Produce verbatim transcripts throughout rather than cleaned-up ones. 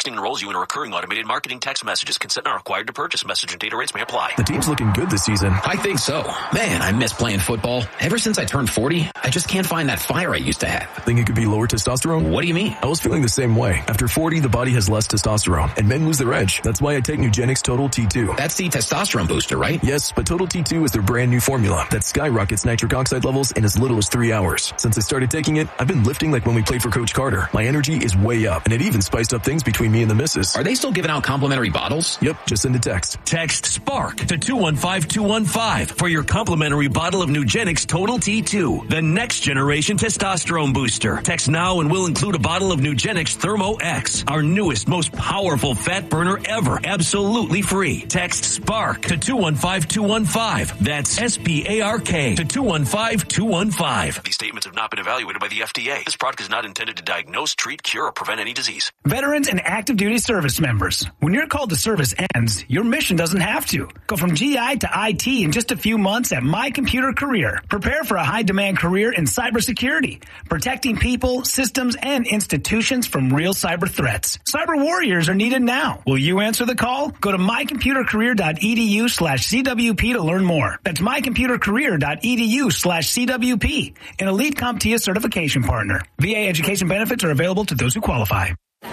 Texting enrolls you in a recurring automated marketing text messages. Consent not required to purchase. Message and data rates may apply. The team's looking good this season. I think so. Man, I miss playing football. Ever since I turned forty, I just can't find that fire I used to have. Think it could be lower testosterone? What do you mean? I was feeling the same way. After forty, the body has less testosterone, and men lose their edge. That's why I take Nugenix Total T two. That's the testosterone booster, right? Yes, but Total T two is their brand new formula that skyrockets nitric oxide levels in as little as three hours. Since I started taking it, I've been lifting like when we played for Coach Carter. My energy is way up, and it even spiced up things between me and the missus. Are they still giving out complimentary bottles? Yep, just send a text. Text SPARK to two one five two one five for your complimentary bottle of Nugenix Total T two, the next generation testosterone booster. Text now and we'll include a bottle of Nugenix Thermo X, our newest, most powerful fat burner ever, absolutely free. Text SPARK to two one five two one five. That's S P A R K to two one five two one five. These statements have not been evaluated by the F D A. This product is not intended to diagnose, treat, cure, or prevent any disease. Veterans and active duty service members. When your call to service ends, your mission doesn't have to. Go from G I to I T in just a few months at My Computer Career. Prepare for a high-demand career in cybersecurity, protecting people, systems, and institutions from real cyber threats. Cyber warriors are needed now. Will you answer the call? Go to mycomputercareer.edu slash CWP to learn more. That's mycomputercareer.edu slash CWP, an elite CompTIA certification partner. V A education benefits are available to those who qualify.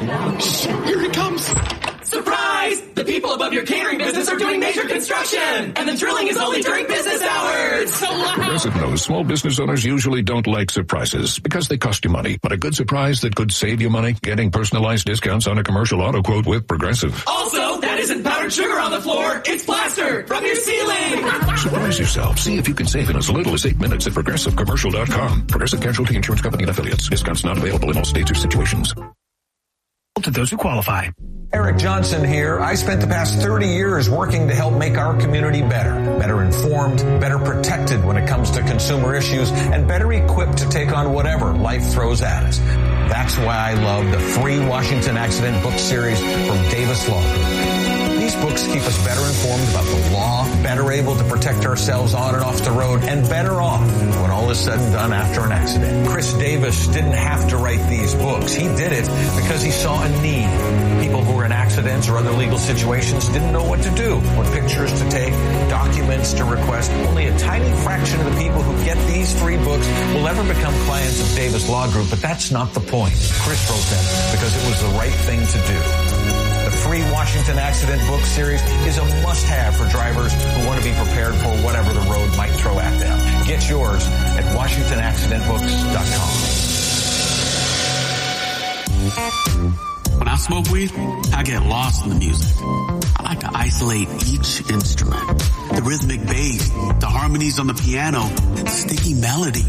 Here it comes. Surprise! The people above your catering business are doing major construction, and the drilling is only during business hours. So loud. Progressive knows small business owners usually don't like surprises because they cost you money. But a good surprise that could save you money? Getting personalized discounts on a commercial auto quote with Progressive. Also, that isn't powdered sugar on the floor. It's plaster from your ceiling. Surprise yourself. See if you can save in as little as eight minutes at progressive commercial dot com. Progressive Casualty Insurance Company and affiliates. Discounts not available in all states or situations. To those who qualify. Eric Johnson here. I spent the past thirty years working to help make our community better, better informed, better protected when it comes to consumer issues, and better equipped to take on whatever life throws at us. That's why I love the free Washington Accident book series from Davis Law Group. These books keep us better informed about the law, better able to protect ourselves on and off the road, and better off when all is said and done after an accident. Chris Davis didn't have to write these books. He did it because he saw a need. People who were in accidents or other legal situations didn't know what to do, what pictures to take, documents to request. Only a tiny fraction of the people who get these free books will ever become clients of Davis Law Group, but that's not the point. Chris wrote them because it was the right thing to do. The free Washington Accident book series is a must-have for drivers who want to be prepared for whatever the road might throw at them. Get yours at washington accident books dot com. When I smoke weed, I get lost in the music. I like to isolate each instrument. The rhythmic bass, the harmonies on the piano, the sticky melody.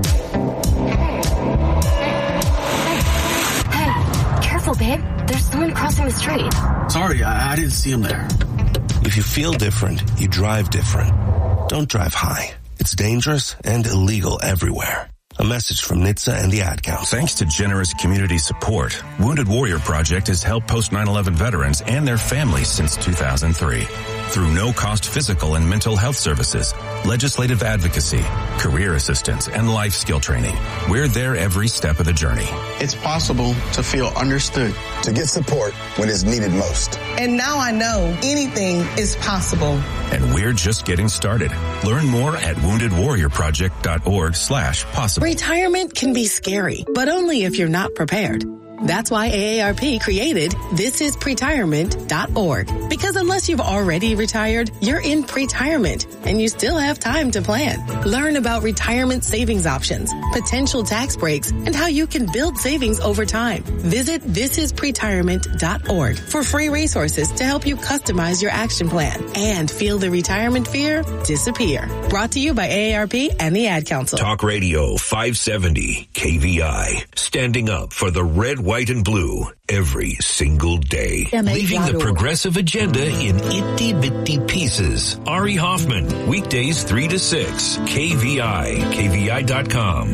Hey, careful, babe. There's someone crossing the street. Sorry, I, I didn't see him there. If you feel different, you drive different. Don't drive high. It's dangerous and illegal everywhere. A message from N H T S A and the Ad Council. Thanks to generous community support, Wounded Warrior Project has helped post nine eleven veterans and their families since two thousand three. Through no-cost physical and mental health services, legislative advocacy, career assistance, and life skill training, we're there every step of the journey. It's possible to feel understood, to get support when it's needed most. And now I know anything is possible. And we're just getting started. Learn more at wounded warrior project dot org slash possible. Retirement can be scary, but only if you're not prepared. That's why A A R P created this is pretirement dot org. Because unless you've already retired, you're in pretirement and you still have time to plan. Learn about retirement savings options, potential tax breaks, and how you can build savings over time. Visit this is pretirement dot org for free resources to help you customize your action plan and feel the retirement fear disappear. Brought to you by A A R P and the Ad Council. Talk Radio five seventy K V I. Standing up for the red, white, and blue every single day. Leaving the progressive agenda in itty-bitty pieces. Ari Hoffman, weekdays three to six. K V I, K V I dot com.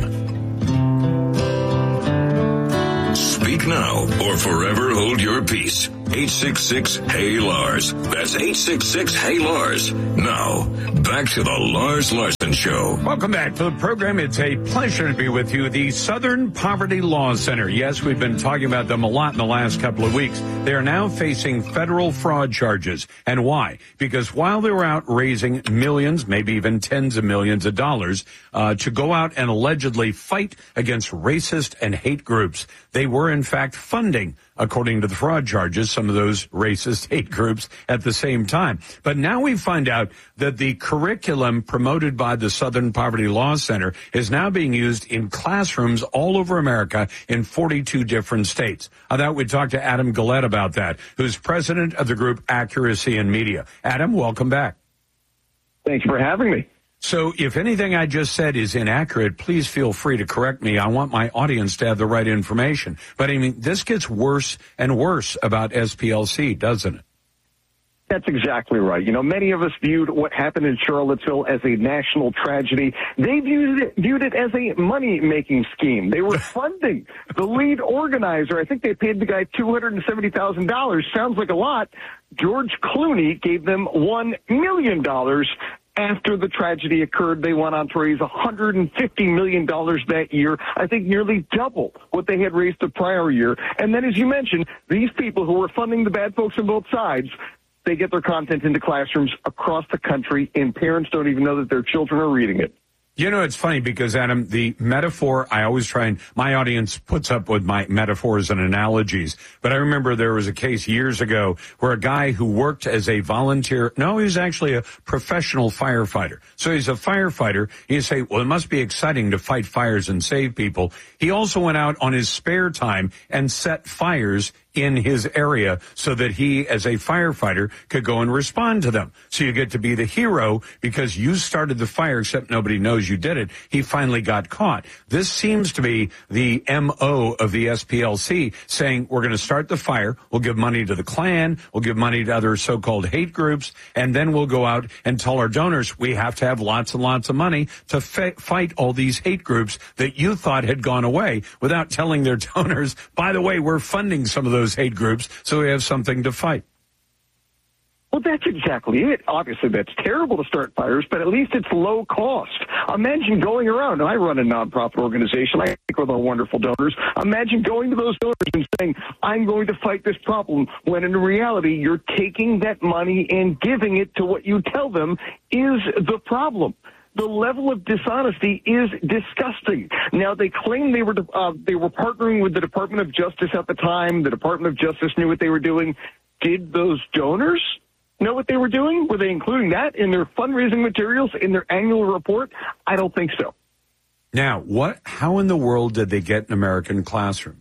Speak now or forever hold your peace. eight six six, Hey Lars. That's eight six six, Hey Lars. Now, back to the Lars Larson Austin Show. Welcome back to the program. It's a pleasure to be with you. The Southern Poverty Law Center. Yes, we've been talking about them a lot in the last couple of weeks. They are now facing federal fraud charges. And why? Because while they were out raising millions, maybe even tens of millions of dollars, uh, to go out and allegedly fight against racist and hate groups, they were in fact funding, according to the fraud charges, some of those racist hate groups at the same time. But now we find out that the curriculum promoted by the Southern Poverty Law Center is now being used in classrooms all over America in forty-two different states. I thought we'd talk to Adam Gillette about that, who's president of the group Accuracy in Media. Adam, welcome back. Thanks for having me. So if anything I just said is inaccurate, please feel free to correct me. I want my audience to have the right information. But I mean, this gets worse and worse about S P L C, doesn't it? That's exactly right. You know, many of us viewed what happened in Charlottesville as a national tragedy. They viewed it, viewed it as a money-making scheme. They were funding the lead organizer. I think they paid the guy two hundred seventy thousand dollars. Sounds like a lot. George Clooney gave them one million dollars. After the tragedy occurred, they went on to raise one hundred fifty million dollars that year, I think nearly double what they had raised the prior year. And then, as you mentioned, these people who were funding the bad folks on both sides, they get their content into classrooms across the country, and parents don't even know that their children are reading it. You know, it's funny because, Adam, the metaphor, I always try and, my audience puts up with my metaphors and analogies. But I remember there was a case years ago where a guy who worked as a volunteer, no, he was actually a professional firefighter. So he's a firefighter. You say, well, it must be exciting to fight fires and save people. He also went out on his spare time and set fires in his area so that he, as a firefighter, could go and respond to them. So you get to be the hero because you started the fire, except nobody knows you did it. He finally got caught. This seems to be the M O of the S P L C, saying we're going to start the fire, we'll give money to the Klan, we'll give money to other so-called hate groups, and then we'll go out and tell our donors we have to have lots and lots of money to fa- fight all these hate groups that you thought had gone away, without telling their donors, by the way, we're funding some of those hate groups, so we have something to fight. Well, that's exactly it. Obviously, that's terrible to start fires, but at least it's low cost. Imagine going around. I run a nonprofit organization. I think with our wonderful donors. Imagine going to those donors and saying, I'm going to fight this problem, when in reality, you're taking that money and giving it to what you tell them is the problem. The level of dishonesty is disgusting. Now, they claim they were uh, they were partnering with the Department of Justice at the time. The Department of Justice knew what they were doing. Did those donors know what they were doing? Were they including that in their fundraising materials, in their annual report? I don't think so. Now, what? How in the world did they get in American classrooms?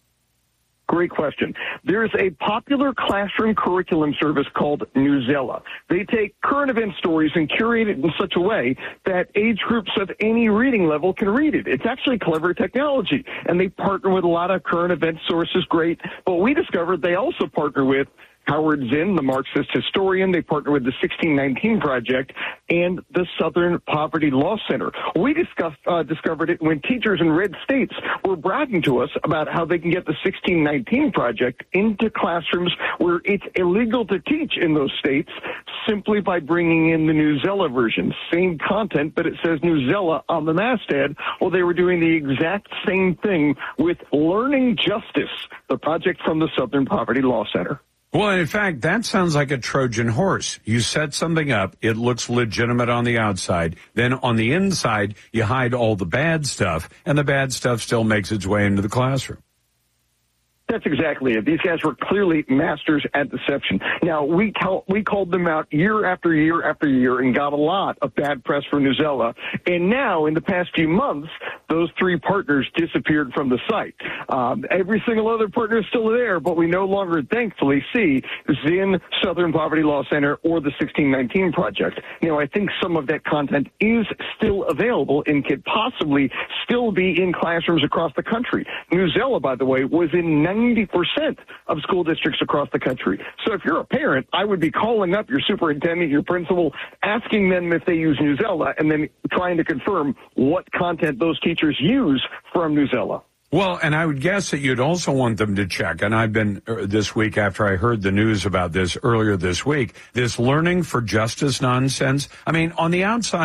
Great question. There's a popular classroom curriculum service called Newsela. They take current event stories and curate it in such a way that age groups of any reading level can read it. It's actually clever technology, and they partner with a lot of current event sources. Great. But we discovered they also partner with Howard Zinn, the Marxist historian. They partner with the sixteen nineteen Project and the Southern Poverty Law Center. We discussed, uh, discovered it when teachers in red states were bragging to us about how they can get the sixteen nineteen Project into classrooms where it's illegal to teach in those states, simply by bringing in the Newsela version. Same content, but it says Newsela on the masthead. Well, they were doing the exact same thing with Learning Justice, the project from the Southern Poverty Law Center. Well, in fact, that sounds like a Trojan horse. You set something up, it looks legitimate on the outside, then on the inside, you hide all the bad stuff, and the bad stuff still makes its way into the classroom. That's exactly it. These guys were clearly masters at deception. Now, we tell, we called them out year after year after year and got a lot of bad press for Newsela. And now, in the past few months, those three partners disappeared from the site. Um, every single other partner is still there, but we no longer, thankfully, see Zinn, Southern Poverty Law Center, or the sixteen nineteen Project. Now, I think some of that content is still available and could possibly still be in classrooms across the country. Newsela, by the way, was in ninety percent of school districts across the country. So if you're a parent, I would be calling up your superintendent, your principal, asking them if they use Newsela, and then trying to confirm what content those teachers use from Newsela. Well, and I would guess that you'd also want them to check, and I've been uh, this week after I heard the news about this earlier this week, this Learning for Justice nonsense. I mean, on the outside,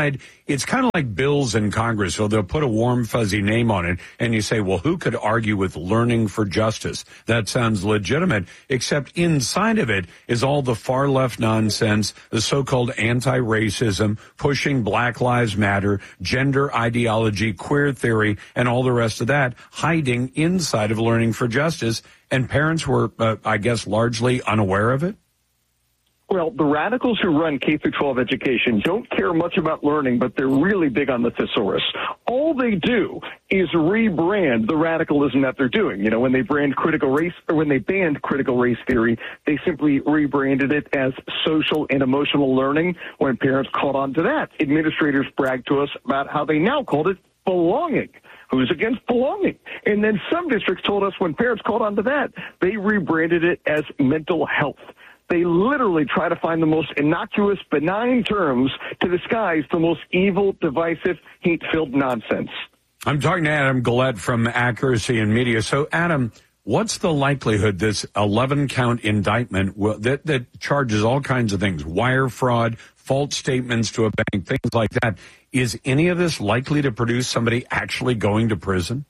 it's kind of like bills in Congress. So they'll put a warm, fuzzy name on it, and you say, well, who could argue with Learning for Justice? That sounds legitimate, except inside of it is all the far left nonsense, the so-called anti-racism, pushing Black Lives Matter, gender ideology, queer theory, and all the rest of that, hiding inside of Learning for Justice. And parents were, uh, I guess, largely unaware of it? Well, the radicals who run K through twelve education don't care much about learning, but they're really big on the thesaurus. All they do is rebrand the radicalism that they're doing. You know, when they brand critical race, or when they banned critical race theory, they simply rebranded it as social and emotional learning. When parents caught on to that, administrators bragged to us about how they now called it belonging. Who's against belonging? And then some districts told us when parents caught on to that, they rebranded it as mental health. They literally try to find the most innocuous, benign terms to disguise the most evil, divisive, hate-filled nonsense. I'm talking to Adam Gullett from Accuracy in Media. So, Adam, what's the likelihood this eleven-count indictment will, that, that charges all kinds of things, wire fraud, false statements to a bank, things like that, is any of this likely to produce somebody actually going to prison?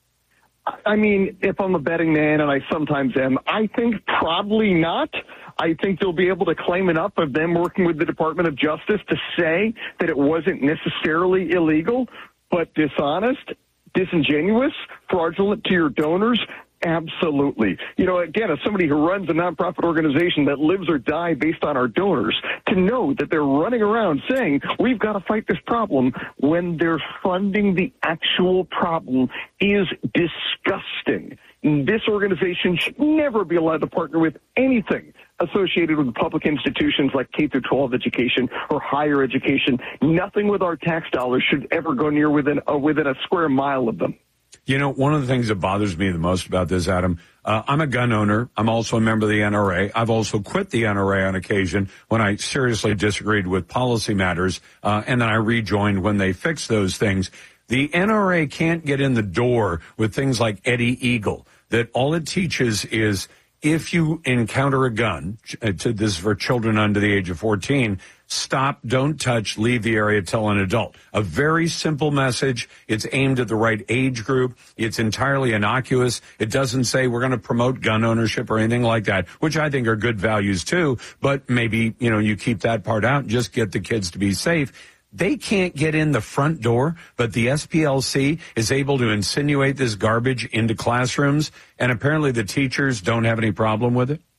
I mean, if I'm a betting man, and I sometimes am, I think probably not. I think they'll be able to claim enough of them working with the Department of Justice to say that it wasn't necessarily illegal, but dishonest, disingenuous, fraudulent to your donors. Absolutely. You know, again, as somebody who runs a nonprofit organization that lives or die based on our donors, to know that they're running around saying, we've got to fight this problem when they're funding the actual problem is disgusting. This organization should never be allowed to partner with anything associated with public institutions like K through twelve education or higher education. Nothing with our tax dollars should ever go near within, uh, within a square mile of them. You know, one of the things that bothers me the most about this, Adam, uh, I'm a gun owner. I'm also a member of the N R A. I've also quit the N R A on occasion when I seriously disagreed with policy matters, uh, and then I rejoined when they fixed those things. The N R A can't get in the door with things like Eddie Eagle, that all it teaches is if you encounter a gun, to, this is for children under the age of fourteen, stop, don't touch, leave the area, tell an adult. A very simple message. It's aimed at the right age group. It's entirely innocuous. It doesn't say we're going to promote gun ownership or anything like that, which I think are good values too. But maybe, you know, you keep that part out and just get the kids to be safe. They can't get in the front door, but the S P L C is able to insinuate this garbage into classrooms, and apparently the teachers don't have any problem with it.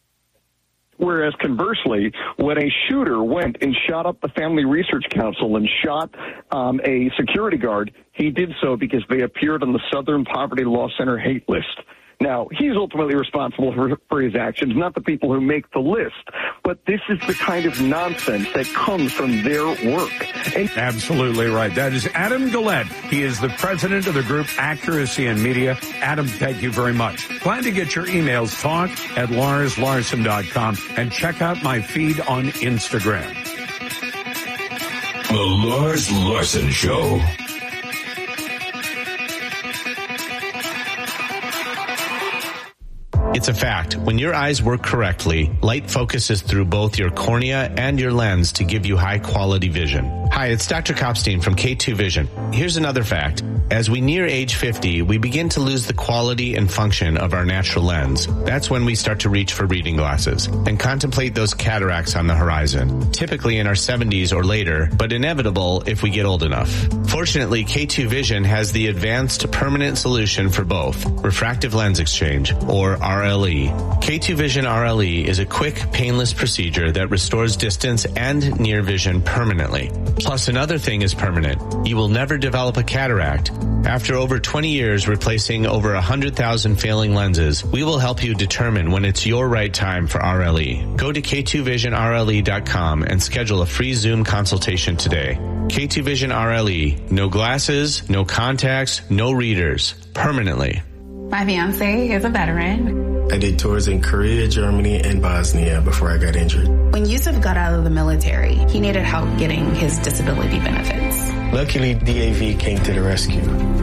Whereas conversely, when a shooter went and shot up the Family Research Council and shot um, a security guard, he did so because they appeared on the Southern Poverty Law Center hate list. Now, he's ultimately responsible for, for his actions, not the people who make the list. But this is the kind of nonsense that comes from their work. And absolutely right. That is Adam Gullett. He is the president of the group Accuracy in Media. Adam, thank you very much. Glad to get your emails. Talk at lars larson dot com and check out my feed on Instagram. The Lars Larson Show. It's a fact. When your eyes work correctly, light focuses through both your cornea and your lens to give you high-quality vision. Hi, it's Doctor Kopstein from K two Vision. Here's another fact. As we near age fifty, we begin to lose the quality and function of our natural lens. That's when we start to reach for reading glasses and contemplate those cataracts on the horizon, typically in our seventies or later, but inevitable if we get old enough. Fortunately, K two Vision has the advanced permanent solution for both, refractive lens exchange, or R L E. K two Vision R L E is a quick, painless procedure that restores distance and near vision permanently. Plus, another thing is permanent. You will never develop a cataract. After over twenty years replacing over one hundred thousand failing lenses, we will help you determine when it's your right time for R L E. Go to K two vision R L E dot com and schedule a free Zoom consultation today. K two Vision R L E. No glasses, no contacts, no readers. Permanently. My fiance is a veteran. I did tours in Korea, Germany, and Bosnia before I got injured. When Yusuf got out of the military, he needed help getting his disability benefits. Luckily, D A V came to the rescue.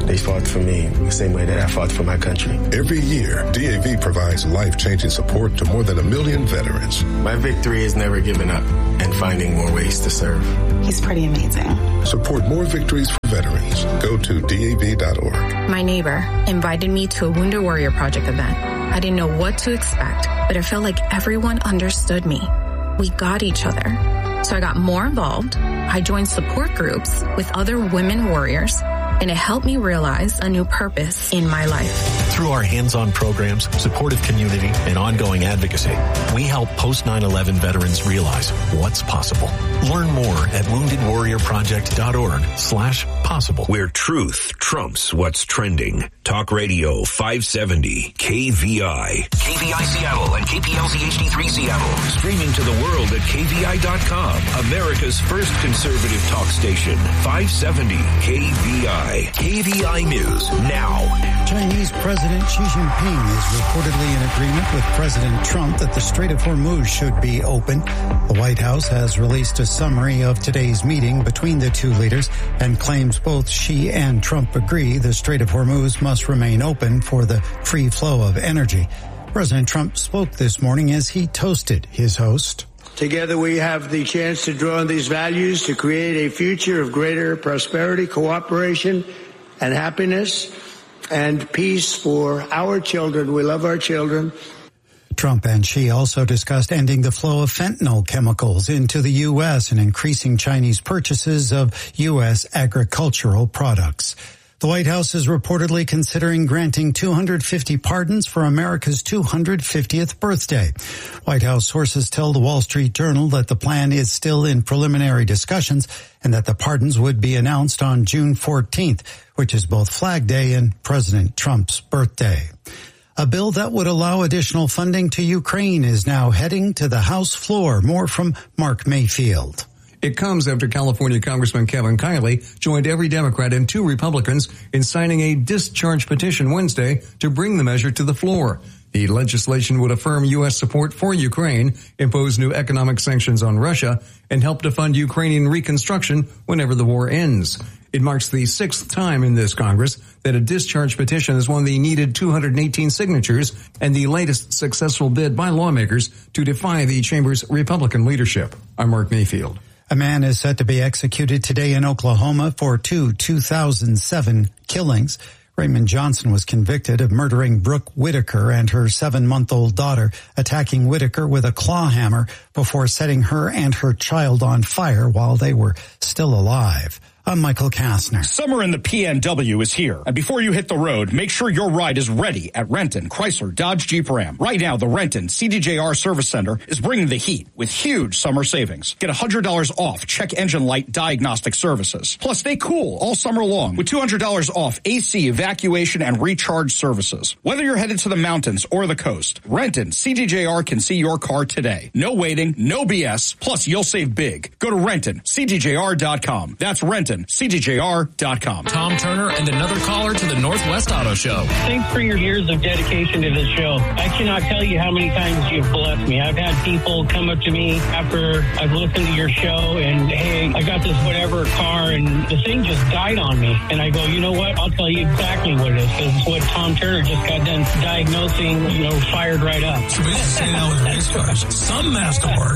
They fought for me the same way that I fought for my country. Every year, D A V provides life-changing support to more than a million veterans. My victory is never giving up and finding more ways to serve. He's pretty amazing. Support more victories for veterans. Go to D A V dot org. My neighbor invited me to a Wounded Warrior Project event. I didn't know what to expect, but it felt like everyone understood me. We got each other. So I got more involved. I joined support groups with other women warriors, and it helped me realize a new purpose in my life. Through our hands-on programs, supportive community, and ongoing advocacy, we help post nine eleven veterans realize what's possible. Learn more at wounded warrior project dot org slash possible. Where truth trumps what's trending. Talk Radio five seventy K V I. K V I Seattle and K P L Z H D three Seattle. Streaming to the world at K V I dot com. America's first conservative talk station. five seventy K V I. K V I News now. Chinese President Xi Jinping is reportedly in agreement with President Trump that the Strait of Hormuz should be open. The White House has released a summary of today's meeting between the two leaders and claims both Xi and Trump agree the Strait of Hormuz must remain open for the free flow of energy. President Trump spoke this morning as he toasted his host. Together we have the chance to draw on these values to create a future of greater prosperity, cooperation, and happiness and peace for our children. We love our children. Trump and Xi also discussed ending the flow of fentanyl chemicals into the U S and increasing Chinese purchases of U S agricultural products. The White House is reportedly considering granting two hundred fifty pardons for America's two hundred fiftieth birthday. White House sources tell the Wall Street Journal that the plan is still in preliminary discussions and that the pardons would be announced on June fourteenth, which is both Flag Day and President Trump's birthday. A bill that would allow additional funding to Ukraine is now heading to the House floor. More from Mark Mayfield. It comes after California Congressman Kevin Kiley joined every Democrat and two Republicans in signing a discharge petition Wednesday to bring the measure to the floor. The legislation would affirm U S support for Ukraine, impose new economic sanctions on Russia, and help to fund Ukrainian reconstruction whenever the war ends. It marks the sixth time in this Congress that a discharge petition has won the needed two hundred eighteen signatures and the latest successful bid by lawmakers to defy the chamber's Republican leadership. I'm Mark Mayfield. A man is set to be executed today in Oklahoma for two two thousand seven killings. Raymond Johnson was convicted of murdering Brooke Whitaker and her seven-month-old daughter, attacking Whitaker with a claw hammer before setting her and her child on fire while they were still alive. I'm Michael Kastner. Summer in the P N W is here. And before you hit the road, make sure your ride is ready at Renton, Chrysler, Dodge, Jeep, Ram. Right now, the Renton C D J R Service Center is bringing the heat with huge summer savings. Get one hundred dollars off check engine light diagnostic services. Plus, stay cool all summer long with two hundred dollars off A C evacuation and recharge services. Whether you're headed to the mountains or the coast, Renton C D J R can see your car today. No waiting, no B S. Plus, you'll save big. Go to Renton C D J R dot com. That's Renton C D J R dot com. Tom Turner and another caller to the Northwest Auto Show. Thanks for your years of dedication to this show. I cannot tell you how many times you've blessed me. I've had people come up to me after I've listened to your show and, hey, I got this whatever car and the thing just died on me. And I go, you know what? I'll tell you exactly what it is because it's what Tom Turner just got done diagnosing, you know, fired right up. So we just say that with race cars. Some master work.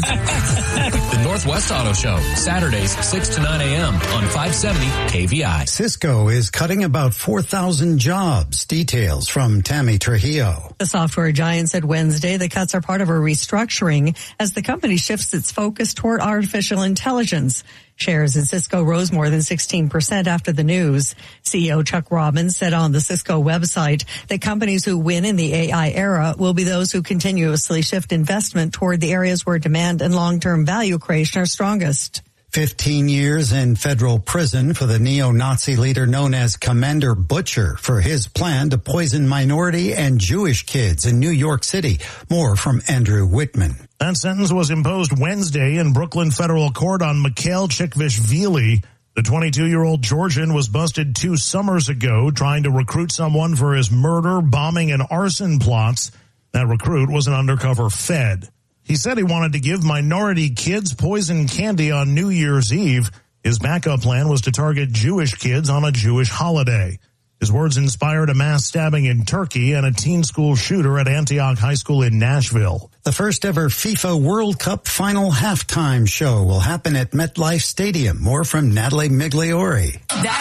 The Northwest Auto Show, Saturdays, six to nine a.m. on five seventy K V I. Cisco is cutting about four thousand jobs. Details from Tammy Trujillo. The software giant said Wednesday the cuts are part of a restructuring as the company shifts its focus toward artificial intelligence. Shares in Cisco rose more than sixteen percent after the news. C E O Chuck Robbins said on the Cisco website that companies who win in the A I era will be those who continuously shift investment toward the areas where demand and long-term value creation are strongest. fifteen years in federal prison for the neo-Nazi leader known as Commander Butcher for his plan to poison minority and Jewish kids in New York City. More from Andrew Whitman. That sentence was imposed Wednesday in Brooklyn federal court on Mikhail Chikvishvili. The twenty-two-year-old Georgian was busted two summers ago trying to recruit someone for his murder, bombing, and arson plots. That recruit was an undercover Fed. He said he wanted to give minority kids poison candy on New Year's Eve. His backup plan was to target Jewish kids on a Jewish holiday. His words inspired a mass stabbing in Turkey and a teen school shooter at Antioch High School in Nashville. The first ever FIFA World Cup final halftime show will happen at MetLife Stadium. More from Natalie Migliori.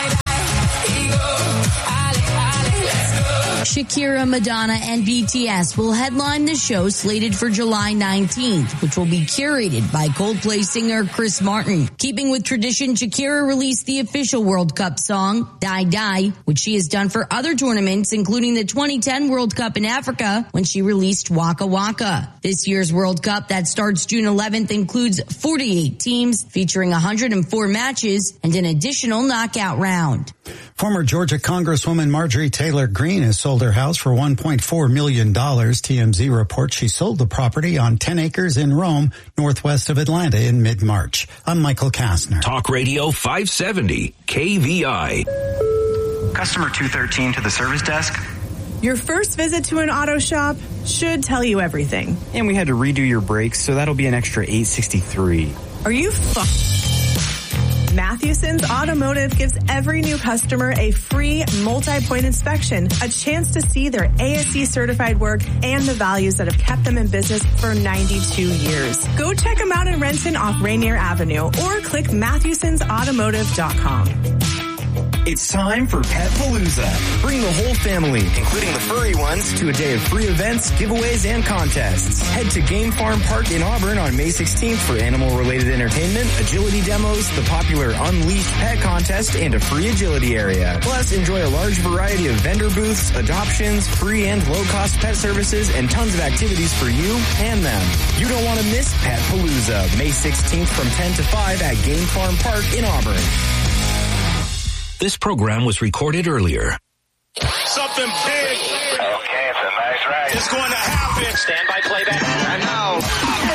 Shakira, Madonna, and B T S will headline the show slated for July nineteenth, which will be curated by Coldplay singer Chris Martin. Keeping with tradition, Shakira released the official World Cup song, Die Die, which she has done for other tournaments, including the twenty ten World Cup in Africa, when she released Waka Waka. This year's World Cup that starts June eleventh includes forty-eight teams, featuring one hundred four matches and an additional knockout round. Former Georgia Congresswoman Marjorie Taylor Greene has sold her house for one point four million dollars. T M Z reports she sold the property on ten acres in Rome, northwest of Atlanta, in mid-March. I'm Michael Kastner. Talk Radio five seventy, K V I. Customer two thirteen to the service desk. Your first visit to an auto shop should tell you everything. And we had to redo your brakes, so that'll be an extra eight sixty-three. Are you fu- Mathewson's Automotive gives every new customer a free multi-point inspection, a chance to see their A S E certified work and the values that have kept them in business for ninety-two years. Go check them out in Renton off Rainier Avenue or click Mathewsons Automotive dot com. It's time for Pet Palooza. Bring the whole family, including the furry ones, to a day of free events, giveaways, and contests. Head to Game Farm Park in Auburn on May sixteenth for animal-related entertainment, agility demos, the popular Unleashed Pet Contest, and a free agility area. Plus, enjoy a large variety of vendor booths, adoptions, free and low-cost pet services, and tons of activities for you and them. You don't want to miss Pet Palooza, May sixteenth from ten to five at Game Farm Park in Auburn. This program was recorded earlier. Something big. Okay, it's a nice ride. It's going to happen. Stand by playback. I know.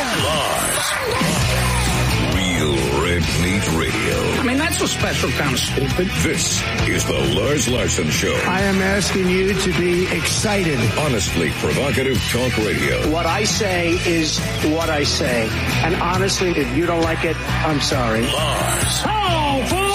Lars. Real Red Meat Radio. I mean, that's a special kind of stupid. This is the Lars Larson Show. I am asking you to be excited. Honestly provocative talk radio. What I say is what I say. And honestly, if you don't like it, I'm sorry. Lars. Oh, boys!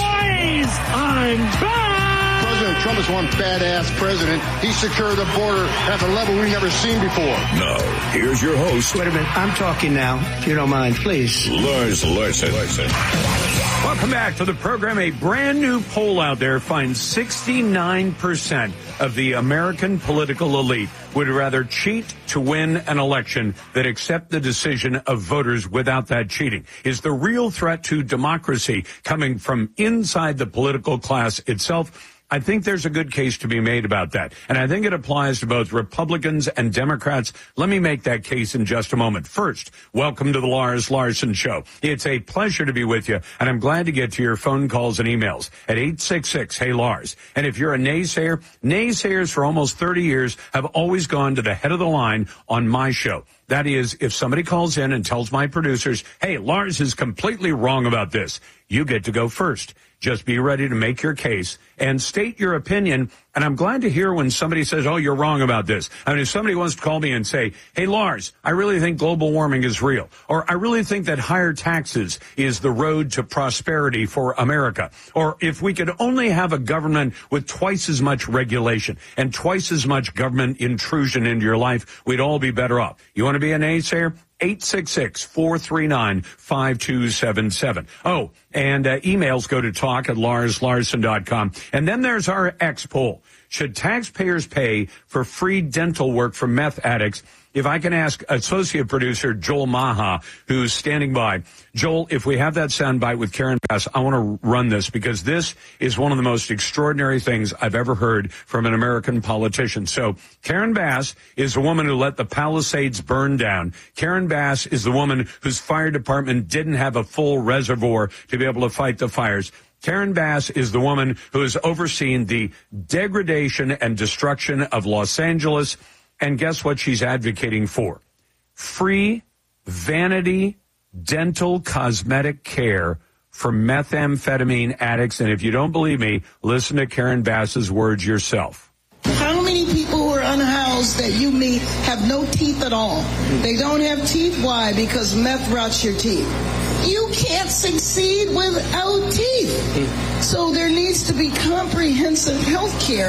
I'm back! President Trump is one badass president. He secured the border at a level we've never seen before. Now, here's your host. Wait a minute. I'm talking now, if you don't mind, please. Lars Larson. Larson. Welcome back to the program. A brand new poll out there finds sixty-nine percent of the American political elite would rather cheat to win an election than accept the decision of voters without that cheating. Is the real threat to democracy coming from inside the political class itself? I think there's a good case to be made about that. And I think it applies to both Republicans and Democrats. Let me make that case in just a moment. First, welcome to the Lars Larson Show. It's a pleasure to be with you, and I'm glad to get to your phone calls and emails at eight six six, hey Lars. And if you're a naysayer, naysayers for almost thirty years have always gone to the head of the line on my show. That is, if somebody calls in and tells my producers, hey, Lars is completely wrong about this, you get to go first. Just be ready to make your case and state your opinion. And I'm glad to hear when somebody says, oh, you're wrong about this. I mean, if somebody wants to call me and say, hey, Lars, I really think global warming is real, or I really think that higher taxes is the road to prosperity for America, or if we could only have a government with twice as much regulation and twice as much government intrusion into your life, we'd all be better off. You want to be a naysayer? eight six six, four three nine, five two seven seven. Oh, and uh, emails go to talk at lars larson dot com. And then there's our X poll. Should taxpayers pay for free dental work for meth addicts? If I can ask associate producer Joel Maha, who's standing by. Joel, if we have that soundbite with Karen Bass, I want to run this because this is one of the most extraordinary things I've ever heard from an American politician. So Karen Bass is the woman who let the Palisades burn down. Karen Bass is the woman whose fire department didn't have a full reservoir to be able to fight the fires. Karen Bass is the woman who has overseen the degradation and destruction of Los Angeles. And guess what she's advocating for? Free vanity dental cosmetic care for methamphetamine addicts. And if you don't believe me, listen to Karen Bass's words yourself. How many people who are unhoused that you meet have no teeth at all? They don't have teeth. Why? Because meth rots your teeth. You can't succeed without teeth. So there needs to be comprehensive health care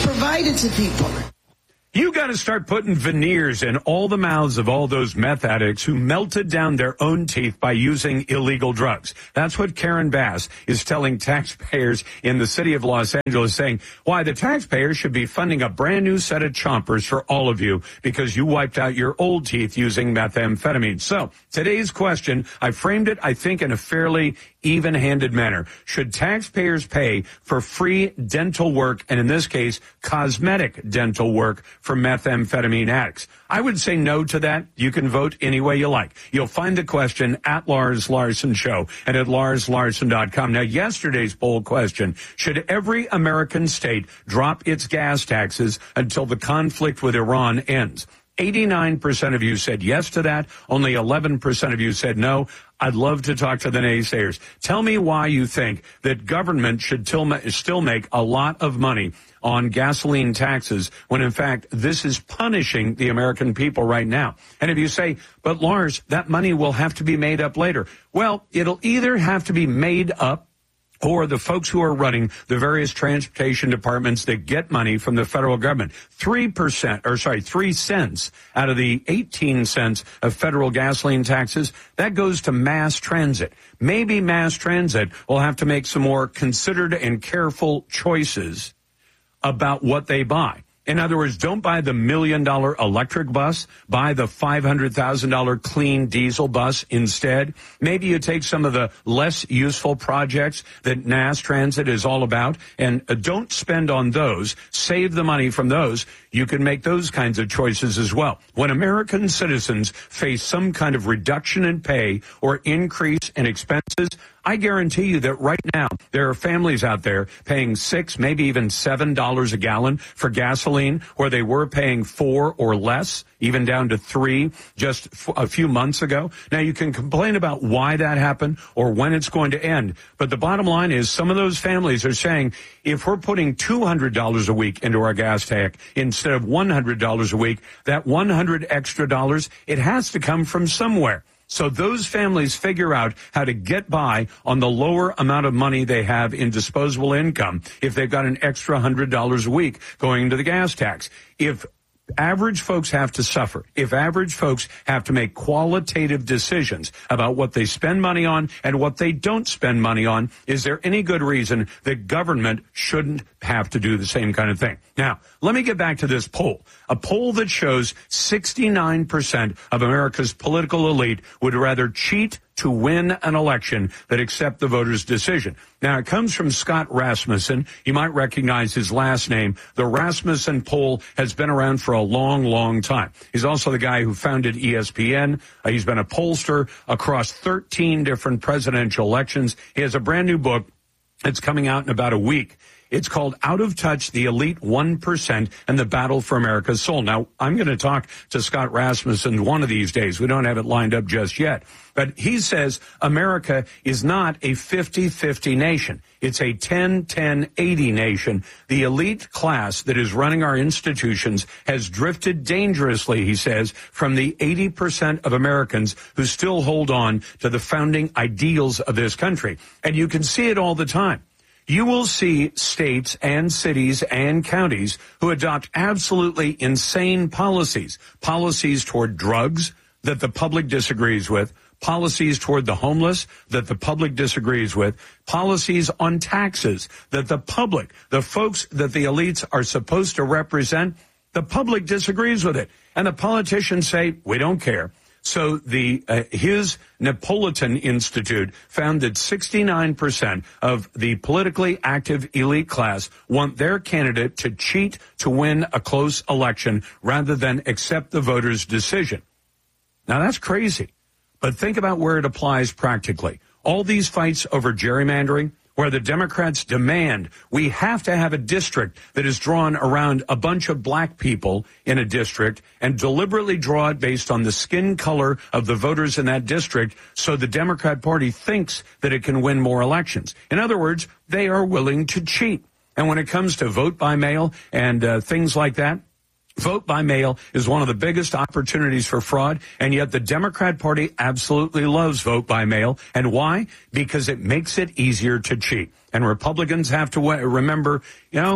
provided to people. You got to start putting veneers in all the mouths of all those meth addicts who melted down their own teeth by using illegal drugs. That's what Karen Bass is telling taxpayers in the city of Los Angeles, saying why the taxpayers should be funding a brand new set of chompers for all of you because you wiped out your old teeth using methamphetamine. So today's question, I framed it, I think, in a fairly even-handed manner. Should taxpayers pay for free dental work, and in this case, cosmetic dental work for methamphetamine addicts? I would say no to that. You can vote any way you like. You'll find the question at Lars Larson Show and at lars larson dot com. Now, yesterday's poll question, should every American state drop its gas taxes until the conflict with Iran ends? eighty-nine percent of you said yes to that. Only eleven percent of you said no. I'd love to talk to the naysayers. Tell me why you think that government should still make a lot of money on gasoline taxes when, in fact, this is punishing the American people right now. And if you say, but Lars, that money will have to be made up later. Well, it'll either have to be made up or the folks who are running the various transportation departments that get money from the federal government. Three percent, or sorry, three cents out of the eighteen cents of federal gasoline taxes, that goes to mass transit. Maybe mass transit will have to make some more considered and careful choices about what they buy. In other words, don't buy the million dollar electric bus, buy the five hundred thousand dollars clean diesel bus instead. Maybe you take some of the less useful projects that mass transit is all about and don't spend on those. Save the money from those. You can make those kinds of choices as well. When American citizens face some kind of reduction in pay or increase in expenses, I guarantee you that right now there are families out there paying six, maybe even seven dollars a gallon for gasoline, where they were paying four or less, even down to three just a few months ago. Now, you can complain about why that happened or when it's going to end, but the bottom line is some of those families are saying if we're putting two hundred dollars a week into our gas tank instead of one hundred dollars a week, that one hundred extra dollars, it has to come from somewhere. So those families figure out how to get by on the lower amount of money they have in disposable income if they've got an extra one hundred dollars a week going into the gas tax. If average folks have to suffer, if average folks have to make qualitative decisions about what they spend money on and what they don't spend money on, is there any good reason that government shouldn't have to do the same kind of thing? Now, let me get back to this poll. A poll that shows sixty-nine percent of America's political elite would rather cheat to win an election than accept the voters' decision. Now, it comes from Scott Rasmussen. You might recognize his last name. The Rasmussen poll has been around for a long, long time. He's also the guy who founded E S P N. Uh, he's been a pollster across thirteen different presidential elections. He has a brand new book that's coming out in about a week. It's called Out of Touch, the Elite one percent and the Battle for America's Soul. Now, I'm going to talk to Scott Rasmussen one of these days. We don't have it lined up just yet. But he says America is not a fifty-fifty nation. It's a ten ten eighty nation. The elite class that is running our institutions has drifted dangerously, he says, from the eighty percent of Americans who still hold on to the founding ideals of this country. And you can see it all the time. You will see states and cities and counties who adopt absolutely insane policies, policies toward drugs that the public disagrees with, policies toward the homeless that the public disagrees with, policies on taxes that the public, the folks that the elites are supposed to represent, the public disagrees with it. And the politicians say, we don't care. So the uh, his Napolitan Institute found that sixty-nine percent of the politically active elite class want their candidate to cheat to win a close election rather than accept the voters' decision. Now, that's crazy. But think about where it applies practically. All these fights over gerrymandering, where the Democrats demand we have to have a district that is drawn around a bunch of black people in a district and deliberately draw it based on the skin color of the voters in that district so the Democrat Party thinks that it can win more elections. In other words, they are willing to cheat. And when it comes to vote by mail and uh, things like that, vote by mail is one of the biggest opportunities for fraud, and yet the Democrat Party absolutely loves vote by mail. And why? Because it makes it easier to cheat. And Republicans have to remember, you know,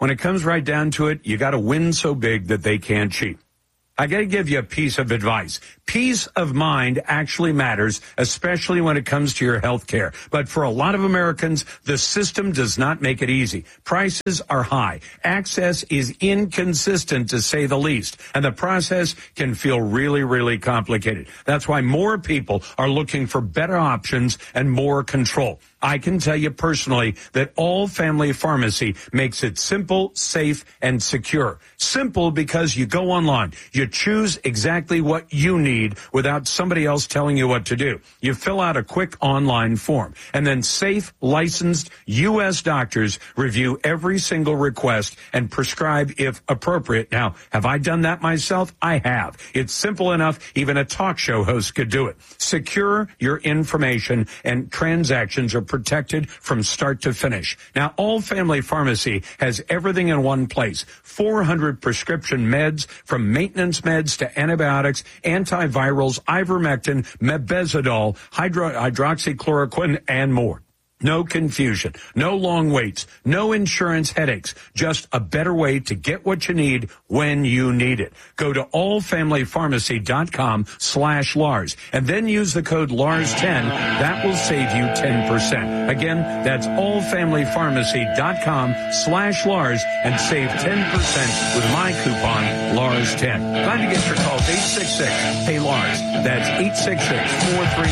when it comes right down to it, you got to win so big that they can't cheat. I got to give you a piece of advice. Peace of mind actually matters, especially when it comes to your health care. But for a lot of Americans, the system does not make it easy. Prices are high. Access is inconsistent, to say the least. And the process can feel really, really complicated. That's why more people are looking for better options and more control. I can tell you personally that All Family Pharmacy makes it simple, safe, and secure. Simple because you go online. You choose exactly what you need without somebody else telling you what to do. You fill out a quick online form. And then safe, licensed U S doctors review every single request and prescribe if appropriate. Now, have I done that myself? I have. It's simple enough. Even a talk show host could do it. Secure your information, and transactions are protected from start to finish. Now, All Family Pharmacy has everything in one place. four hundred prescription meds, from maintenance meds to antibiotics, antivirals, ivermectin, mebendazole, hydro- hydroxychloroquine, and more. No confusion, no long waits, no insurance headaches, just a better way to get what you need when you need it. Go to allfamilypharmacy.com slash Lars and then use the code Lars ten. That will save you ten percent. Again, that's allfamilypharmacy.com slash Lars and save ten percent with my coupon Lars ten. Glad to get your calls. eight six six, hey Lars. That's eight six six, four three nine